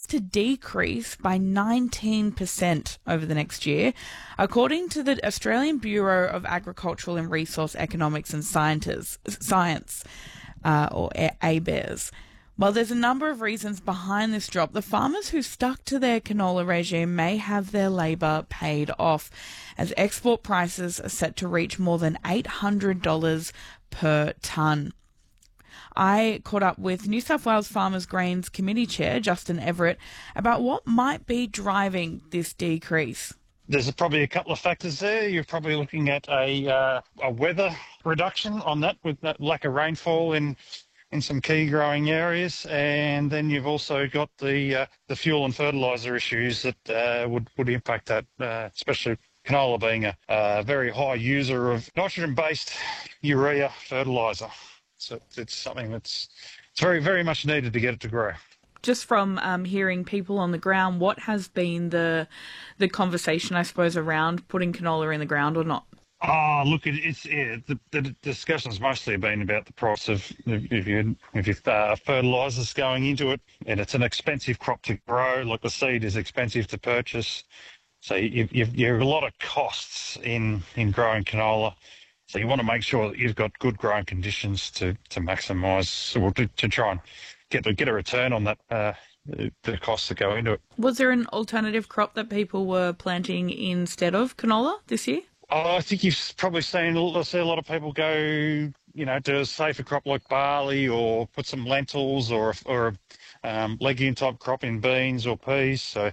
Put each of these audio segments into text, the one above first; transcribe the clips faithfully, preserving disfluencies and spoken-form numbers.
to decrease by nineteen percent over the next year, according to the Australian Bureau of Agricultural and Resource Economics and Sciences, Science, uh, or A B A R S. While there's a number of reasons behind this drop, the farmers who stuck to their canola regime may have their labour paid off, as export prices are set to reach more than eight hundred dollars per tonne. I caught up with New South Wales Farmers Grains Committee Chair Justin Everett about what might be driving this decrease. There's probably a couple of factors there. You're probably looking at a uh, a weather reduction on that, with that lack of rainfall in in some key growing areas, and then you've also got the uh, the fuel and fertiliser issues that uh, would would impact that, uh, especially canola being a, a very high user of nitrogen-based urea fertiliser. So it's something that's it's very very much needed to get it to grow. Just from um, hearing people on the ground, what has been the the conversation, I suppose, around putting canola in the ground or not? Oh, look, it, it's yeah, the, the discussion's mostly been about the price of if you if you uh, fertilisers going into it, and it's an expensive crop to grow. Like the seed is expensive to purchase, so you, you've you have a lot of costs in in growing canola. So you want to make sure that you've got good growing conditions to to maximise or to, to try and get get a return on that uh, the costs that go into it. Was there an alternative crop that people were planting instead of canola this year? Oh, I think you've probably seen I see a lot of people go, you know, to a safer crop like barley, or put some lentils, or or um, legume type crop in beans or peas. So,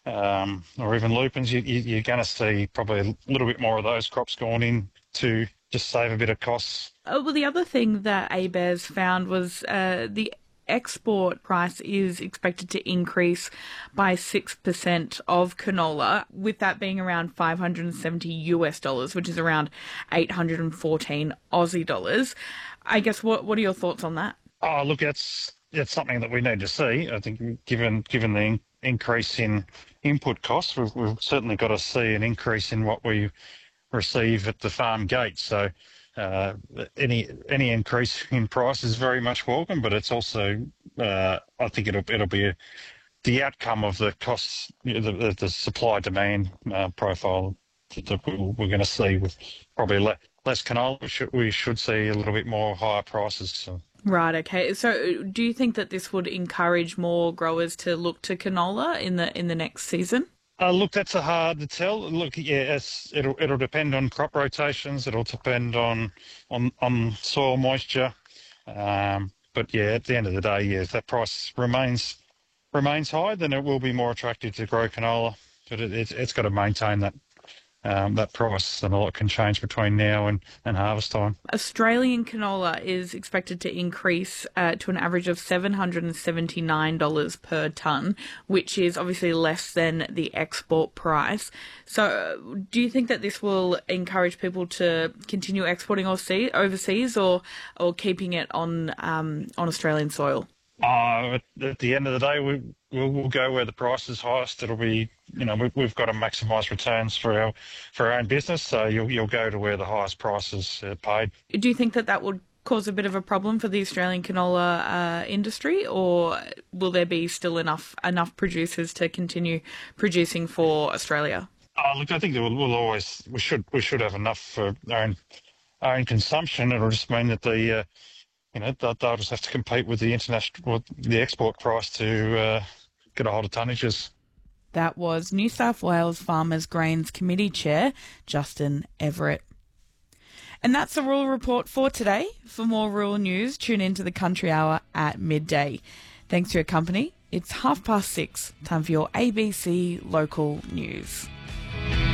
um, or even lupins. You, you, you're going to see probably a little bit more of those crops going in to just save a bit of costs. Oh, well, the other thing that A B A R S found was uh, the export price is expected to increase by six percent of canola, with that being around five hundred seventy US dollars, which is around eight hundred fourteen Aussie dollars. I guess, what what are your thoughts on that? Oh, look, that's that's something that we need to see. I think given given the in, increase in input costs, we've, we've certainly got to see an increase in what we receive at the farm gate. So Uh, any any increase in price is very much welcome, but it's also uh, I think it'll it'll be a, the outcome of the costs, you know, the, the supply demand uh, profile that we're going to see with probably le- less canola. We should, we should see a little bit more higher prices. So. Right. Okay. So, do you think that this would encourage more growers to look to canola in the in the next season? Uh, look, that's a hard to tell. Look, yeah, it's, it'll it'll depend on crop rotations. It'll depend on on, on soil moisture. Um, but yeah, at the end of the day, yeah, if that price remains remains high, then it will be more attractive to grow canola. But it, it's it's got to maintain that um, that price, and a lot can change between now and, and harvest time. Australian canola is expected to increase uh, to an average of seven hundred seventy-nine dollars per tonne, which is obviously less than the export price. So uh, do you think that this will encourage people to continue exporting overseas, or or keeping it on um, on Australian soil? Uh, at, at the end of the day, we, we'll, we'll go where the price is highest. It'll be, you know, we, we've got to maximise returns for our for our own business, so you'll you'll go to where the highest price is uh, paid. Do you think that that would cause a bit of a problem for the Australian canola uh, industry, or will there be still enough enough producers to continue producing for Australia? Oh, look, I think that we'll, we'll always we should we should have enough for our own our own consumption. It'll just mean that the uh, You know, they'll, they'll just have to compete with the international, the export price to uh, get a hold of tonnages. That was New South Wales Farmers Grains Committee Chair Justin Everett. And that's the Rural Report for today. For more rural news, tune into the Country Hour at midday. Thanks for your company. It's half past six. Time for your A B C Local News.